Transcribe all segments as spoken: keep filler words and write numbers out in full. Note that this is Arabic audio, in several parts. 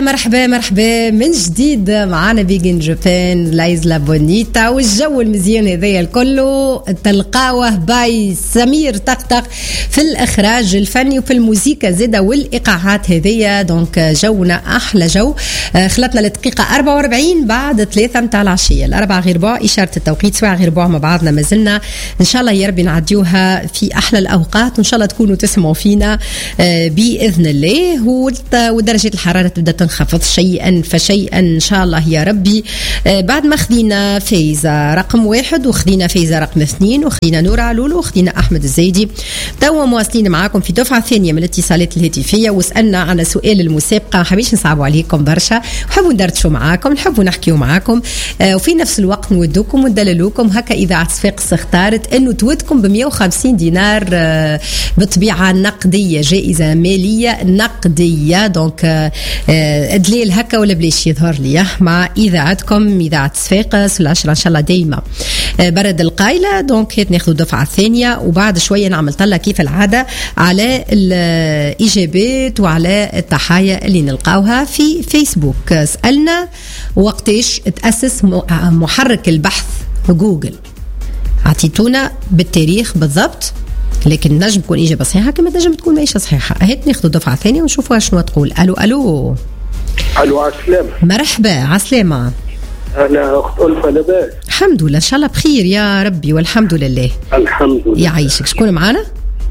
مرحبا مرحبا من جديد معانا بيجن جابان لايزلا بونيتا، والجو المزيان هذايا الكله تلقاوه باي سمير طقطق في الاخراج الفني وفي الموسيقى زاده والايقاعات هذيا. دونك جونا احلى جو. خلطنا لدقيقه أربعة وأربعين بعد ثلاثة متاع العشيه، الاربعه غير ربع اشاره التوقيت، سواء غير ربع مع بعضنا ما زلنا ان شاء الله يا ربي نعديوها في احلى الاوقات، وان شاء الله تكونوا تسمعوا فينا باذن الله، ودرجه الحراره تبدا تنخفض شيئا فشيئا ان شاء الله يا ربي. بعد ما خذينا فايزه رقم واحد، وخذينا فايزه رقم اثنين، وخذينا نور علولو، وخذينا احمد الزايدي، توا مواصلين معاكم في دفعه ثانيه من الاتصالات الهاتفيه. وسالنا عن سؤال المسابقه، ما حبيش نصعبوا عليكم برشا، نحبوا ندردشوا معاكم، نحبوا نحكيوا معاكم، وفي نفس الوقت نودوكم وندللوكم. هكا اذاعه صفاقس اختارت انه تودكم ب مئة وخمسين دينار بطبيعه نقديه، جائزه ماليه نقديه. دونك دليل هكا ولا بلاش يظهر لي مع اذاعتكم اذاعه صفاقس العشرة ان شاء الله دايما برد القايله. دونك هات ناخذ الدفعه الثانيه، وبعد شويه نعمل طله كيف العاده على الاجابات وعلى التحايا اللي نلقاوها في فيسبوك. سالنا وقتاش تاسس محرك البحث جوجل، اعطيتونا بالتاريخ بالضبط، لكن نجم تكون اجابه صحيحه كما نجم تكون ماهيش صحيحه. هات ناخذ الدفعه الثانيه ونشوفوا شنو تقول. الو الو الو عسلامة. مرحبا عسلامة. انا اخت ألفة لاباس؟ الحمد لله ان شاء الله بخير يا ربي والحمد لله. الحمد لله. يعيشك. شكون معانا؟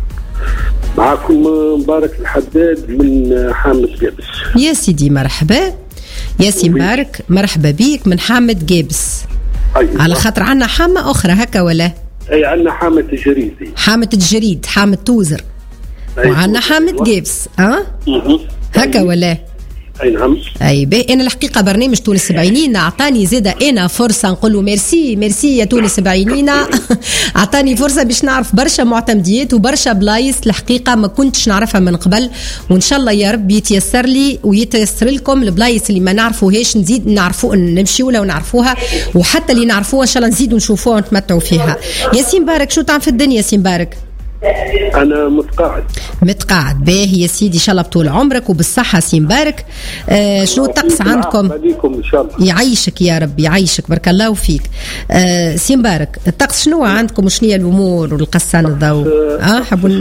معكم مبارك الحداد من حامد جابس. يا سيدي مرحبا يا سي مبارك، مرحبا بيك من حامد جابس. أيوة. على خاطر عنا حامة أخرى هكا ولا؟ اي عنا حامة الجريدي، حامة الجريد، حامة توزر، وعنا حامة جابس. اه هكا ولا؟ اي نعم. اي باهي. انا الحقيقه برنامج تونس السبعينين اعطاني زاده انا فرصه نقول له ميرسي ميرسي يا تونس السبعينين اعطاني فرصه باش نعرف برشا معتمديات وبرشا بلايص الحقيقه ما كنتش نعرفها من قبل، وان شاء الله يا رب يتيسر لي ويتيسر لكم البلايص اللي ما نعرفوهاش نزيد نعرفوا نمشيوا لها ونعرفوها، وحتى اللي نعرفوها ان شاء الله نزيدوا نشوفوها ونتمتعوا فيها. يا سي مبارك شو تعمل في الدنيا سي مبارك؟ أنا متقاعد. متقاعد باهي يا سيدي، إن شاء الله بطول عمرك وبالصحة سي مبارك. آه شنو الطقس عندكم؟ إن شاء الله. يعيشك يا رب يعيشك، بارك الله فيك. آه سي مبارك الطقس شنو عندكم وشنو هي الأمور والقصان الضوء؟ آه حبون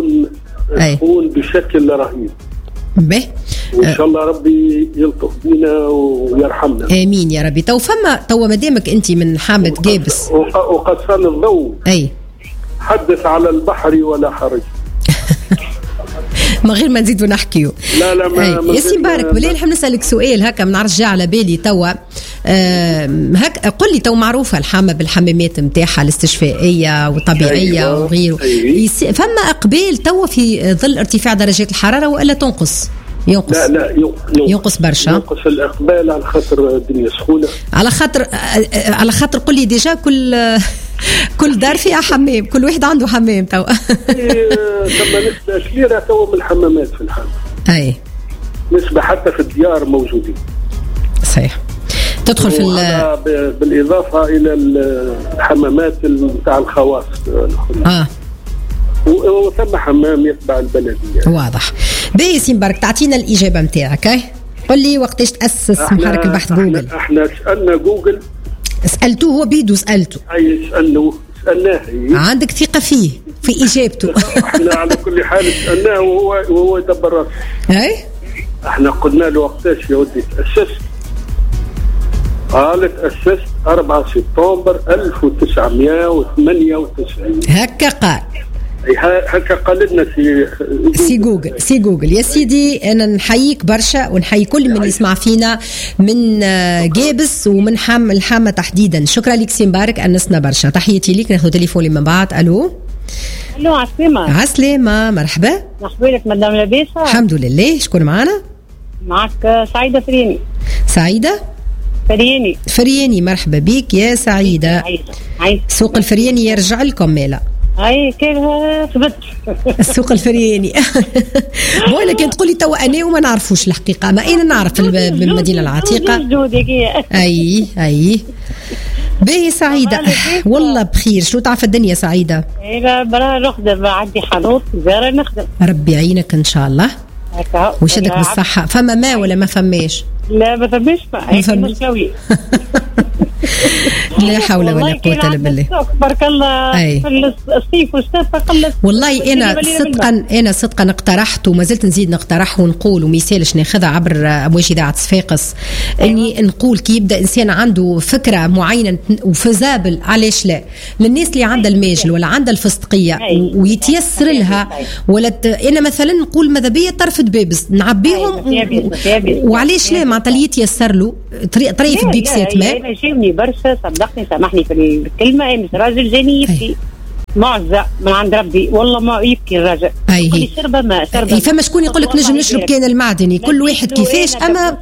تكون بشكل رهيب. به وإن شاء الله ربي يلطف بنا ويرحمنا. آمين يا ربي. تو فما تو مدامك أنت من حامد جابس وقصان الضوء. أي حدث على البحر ولا حرج. ما غير ما نزيدوا نحكيو. لا لا ما يا سي مبارك بلي نحب نسالك سؤال هكا من رجع على بالي توا. أه هك قل لي تو معروفه الحامه بالحمامات نتاعها الاستشفائيه وطبيعيه. أيوة. وغيره. أيوة. فما اقبال توا في ظل ارتفاع درجات الحراره والا تنقص؟ ينقص. لا لا ينقص, ينقص برشا. ينقص الاقبال على خاطر الدنيا سخونه، على خاطر على خاطر قل لي ديجا كل كل دار فيها حمام، كل واحد عنده حمام تو. ثم نسبه كبيره تو من الحمامات في الحمام. اي نسبه حتى في الديار موجودين. صحيح. تدخل في بالاضافه الى الحمامات نتاع الخواص. اه وثم حمام يتبع البلديه. واضح. باهي سي مبارك تعطينا الاجابه نتاعك. اي قل لي وقتاش تاسس محرك البحث جوجل؟ احنا سالنا جوجل. سالتوه هو بيدو سالته؟ اي سالناه سالناه. عندك ثقه فيه في اجابته؟ احنا على كل حال سالناه وهو وهو يدبر راسه. اي احنا قلنا له وقتاش يا ودي تاسست؟ قالت أسست أربعة سبتمبر ألف وتسعمائة وثمانية وتسعين. هكا قال. هكا قال لنا سي سي جوجل. سي جوجل يا سيدي. انا نحييك برشا ونحيي كل من يسمع فينا من جابس ومن حام الحامه تحديدا. شكرا لك سي مبارك، انسنا برشا. تحياتي ليك. ناخذ تليفوني من بعد. الو الو عسلامة. عسلامة مرحبا. مرحبا لك مدام لاباسة؟ الحمد لله. شكون معنا؟ معك سعيدة فرياني. سعيدة فرياني. فرياني مرحبا بيك يا سعيدة. عايز. سوق الفرياني يرجع لكم مالا؟ اي كيف ثبت. السوق الفرياني. بقول لك تقولي توا انا وما نعرفوش الحقيقه، ما اين نعرف بالمدينه العتيقه. اي اي باهي سعيدة. والله بخير. شو تعرف الدنيا سعيدة؟ ايه برا نخدم، عندي حانوت زارة نخدم. ربي يعينك ان شاء الله. هكا ويشدك بالصحة. فما ما ولا ما فماش؟ لا ما فماش ما فماش قوي. لا حول ولا قوة إلا بالله. بارك الله في الصيف والشتاء قلت. والله أنا صدقا أنا صدقا اقترحت وما زلت نزيد نقترح ونقول وما يسالش ناخذها عبر أمواج إذاعة صفاقس. إني نقول كي يبدأ إنسان عنده فكرة معينة وفزابل علاش لا للناس اللي عندها الماجل ولا عندها الفستقية ويتيسر لها ولا ت... أنا مثلا نقول ماذا بيا طرف بيبس نعبيهم و... وعلاش لا معناتها اللي يتيسر له طريف بيبسات ما. أنا جاوني برشا صدقني سامحني في الكلمة أنا مش راجل جاني يبكي معزة من عند ربي والله ما يبكي الراجل. أي شربة ما شربة. فما شكون يقول لك نجم نشرب كان المعدني كل واحد كيفاش أما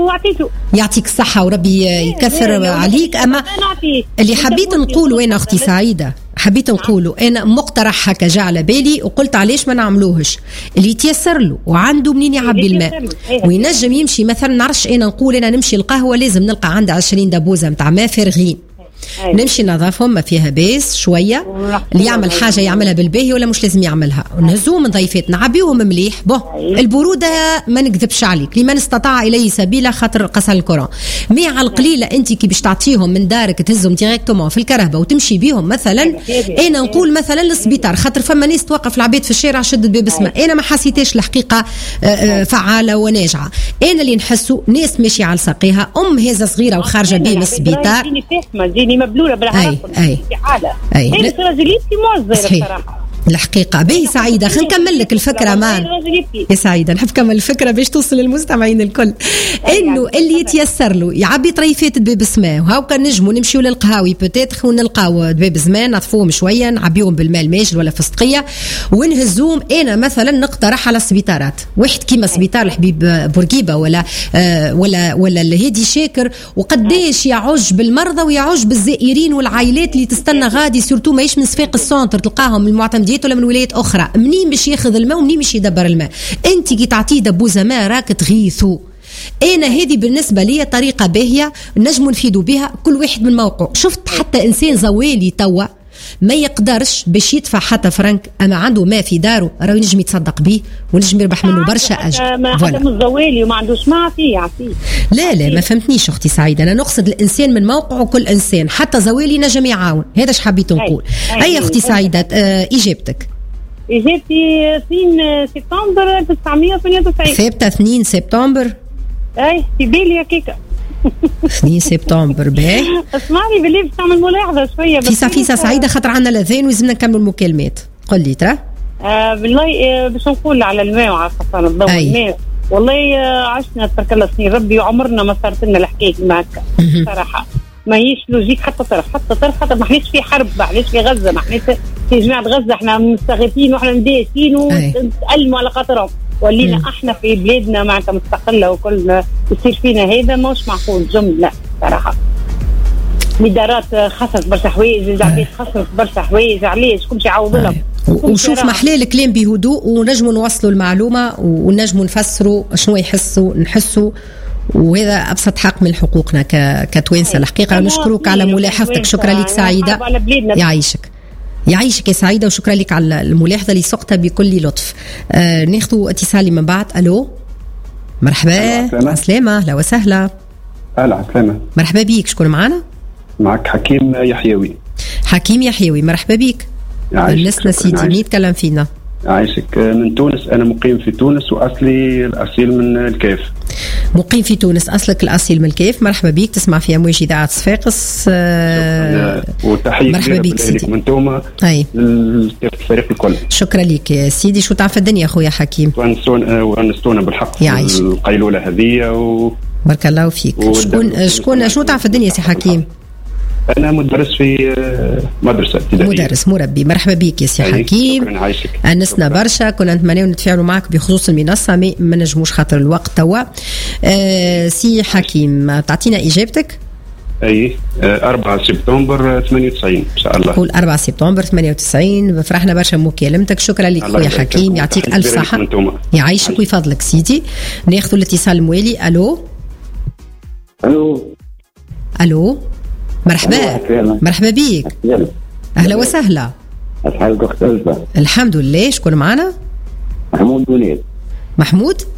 يعطيك الصحة وربي يكثر عليك. أما اللي حبيت نقوله أنا أختي سعيدة حبيت نقوله أنا مقترح هكا جاء على بالي وقلت علاش ما نعملوهش اللي يتيسر له وعنده منين يعبي الماء وينجم يمشي مثلا نعرفش أنا نقول أنا نمشي القهوة لازم نلقى عند عشرين دبوزة متاع ماء فارغين نمشي نظافهم ما فيها باس شويه اللي يعمل حاجه يعملها بالباهي ولا مش لازم يعملها ونهزوهم من ضيفات نعبيهم مليح بو البروده ما نكذبش عليك لمن استطاع اليه سبيلا خاطر قصر الكرة مي على القليله انت كي باش تعطيهم من دارك تهزهم ديريكتومون في الكرهبه وتمشي بيهم مثلا انا نقول مثلا للسبيطار خاطر فما ناس توقف العباد في الشارع شدت باب اسمها انا ما حسيتش الحقيقه فعاله وناجعه انا اللي نحسوا ناس ماشي على ساقيها ام هذا صغيره وخارجه بيه من السبيطار مبلوله بالعرق اي اي اي راجليتي موظفه بصراحه الحقيقه باهي سعيده خلينا نكمل لك الفكره مان يا سعيده نحب نكمل الفكره باش توصل للمستمعين الكل انه اللي يتيسر له يعبي طريفات دباب سماء وهاو كان نجموا نمشيو للقهاوي بوتيتر ونلقاو دباب سماء نطفوهم شويه نعبيهم بالماء الماجل ولا فستقيه ونهزوهم. انا مثلا نقترح على السبيطارات واحد كيما سبيطار الحبيب بورقيبه ولا آه ولا ولا الهادي شاكر وقداش يعج بالمرضى ويعج بالزائرين والعائلات اللي تستنى غادي سورتو ماهيش من صفاق السونتر تلقاهم المعتمدين ولا من ولايات اخرى منين باش ياخذ الماء ومنين باش يدبر الماء. انت كي تعطيه دبوزه ماء راك تغيثو. انا هذه بالنسبه لي طريقه باهيه نجموا نفيدوا بها كل واحد من موقعه. شفت حتى انسان زوالي توا ما يقدرش باش يدفع حتى فرنك اما عنده ماء في داره راه ينجم يتصدق به ونجم يربح منه برشا اجر. ما حتى من زوالي وما عندوش ما يعطيه يعطيه. لا لا ما فهمتنيش اختي سعيده انا نقصد الانسان من موقعه. كل انسان حتى زوالي نجم يعاون. هذا اش حبيت نقول. اي اختي سعيده آه اجابتك؟ اجابتي اثنين سبتمبر ألف وتسعمية وثمانية وتسعين. ثابته اثنين سبتمبر. اي في بالي هكاك اثنين سبتمبر باهي. اسمعني بالله باش تعمل ملاحظه شويه فيسا فيسا سعيده خاطر عندنا الاذان ولازمنا نكملوا المكالمات. قل لي ترى آه بالله آه باش نقول على الماء وعلى خاصه الضوء الماء والله آه عشنا تبارك الله سنين ربي وعمرنا ما صارت لنا الحكايه كيما هكا صراحه ماهيش لوجيك حتى طرف حتى طرف حتى ما احناش في حرب ما احناش في غزه ما احناش في جماعه غزه احنا مستغيثين واحنا مدايسين ونتألموا على خاطرهم ولينا احنا في بلادنا معناتها مستقله وكل يصير فينا هذا ماهوش معقول جمله صراحه. الادارات خسرت برشا حوايج العباد خسرت برشا حوايج علاش كل شيء يعوضوا لهم. وشوف محلى الكلام بهدوء ونجموا نوصلوا المعلومه ونجموا نفسروا شنو يحسوا نحسوا وهذا أبسط حق من حقوقنا كتوانسة. الحقيقة نشكرك على ملاحظتك. شكرا لك سعيدة يعيشك يعيشك يا سعيدة وشكرا لك على الملاحظة اللي سقتها بكل لطف. آه ناخذ اتصالي من بعد. ألو مرحبا عسلامة. لا وسهلا. أهلا عسلامة. مرحبا بيك. شكون معنا؟ معك حكيم يحيوي. حكيم يحيوي مرحبا بيك. الناس سيدي مين يتكلم فينا؟ عايشك من تونس. أنا مقيم في تونس وأصلي الأصيل من الكيف. مقيم في تونس أصلك الأصيل من الكيف. مرحبا بيك. تسمع في أمواج إذاعة صفاقس. آه وتحية مرحبا بيك سيدي من توما الفريق الكل. شكرا لك يا سيدي. شو تعرف الدنيا أخويا حكيم؟ ونستونا بالحق القيلولة هذه و... بارك الله فيك. شكون شكون شو تعرف الدنيا سي حكيم؟ أنا مدرس في مدرسة ابتدائية. مدرس مربي. مرحبا بك يا سي حكيم. أنسنا برشا. كنا نتمنى نتفاعلوا معك بخصوص المنصة ما نجموش خاطر الوقت توا. آه سي حكيم تعطينا إجابتك؟ أي أربعة سبتمبر ثمانية وتسعين إن شاء الله. قول أربعة سبتمبر ثمانية وتسعين. فرحنا برشا مكالمتك. شكرا لك خويا حكيم يعطيك ألف صحة يعيشك ويفضلك سيدي. ناخذ الاتصال الموالي. ألو ألو ألو مرحبا. مرحبا بيك. أهلا وسهلا. أسعدك أخت ألفا. الحمد لله. شكون معنا؟ محمود بنيد. محمود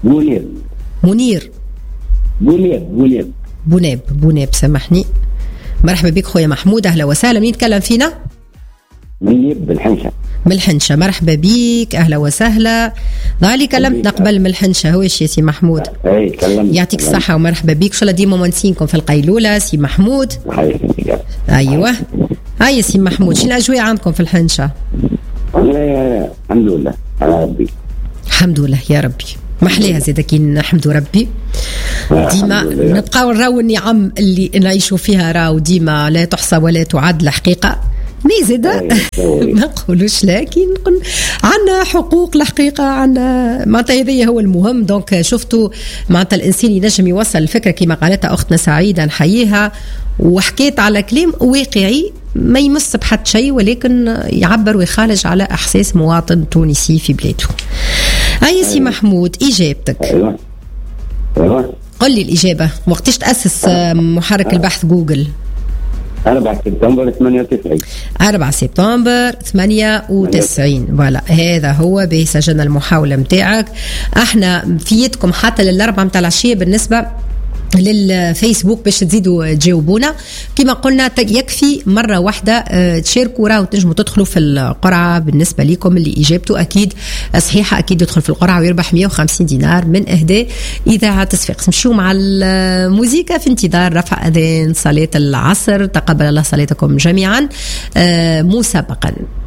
بونيب منير بونيب بونيب بونيب بونيب سامحني. مرحبا بك خويا محمود، اهلا وسهلا. مين يتكلم فينا؟ منيب بالحنشه. من الحنشه، مرحبا بيك اهلا وسهلا. ضالي كلمتنا قبل من الحنشه هو يا سي محمود. اي كلمت. يعطيك الصحه ومرحبا بيك. شو ديما مونسينكم في القيلوله سي محمود. ايوه هاي سي محمود، شنو الاجواء عندكم في الحنشه؟ والله الحمد لله على ربي. الحمد لله يا ربي، محليها زيدا كي نحمدوا ربي. ديما نبقاو نراو النعم اللي نعيشوا فيها راو ديما لا تحصى ولا تعد الحقيقه. مي زيدا ما نقولوش لكن نقول عندنا حقوق الحقيقه، عندنا معناتها هذا هو المهم. دونك شفتوا معناتها الانسان ينجم يوصل الفكره كما قالتها اختنا سعيده نحييها، وحكيت على كلام واقعي ما يمس بحد شيء ولكن يعبر ويخالج على احساس مواطن تونسي في بلاده. هاي سي محمود اجابتك. ايوه ايوه قل لي الاجابه. وقتاش تاسس محرك البحث جوجل؟ أربعة سبتمبر ثمانية وتسعين. أربعة سبتمبر ثمانية وتسعين. فوالا هذا هو به سجلنا المحاولة متاعك. احنا في يدكم حتى للأربعة متاع العشية بالنسبة للفيسبوك باش تزيدوا تجاوبونا. كما قلنا يكفي مرة واحدة تشاركوا، راهو تنجموا تدخلوا في القرعة بالنسبة لكم اللي إجابته أكيد صحيحة أكيد يدخل في القرعة ويربح مئة وخمسين دينار من إهداء إذاعة صفاقس. نمشيو مع الموسيقى في انتظار رفع أذان صلاة العصر. تقبل الله صلاتكم جميعا مسبقا.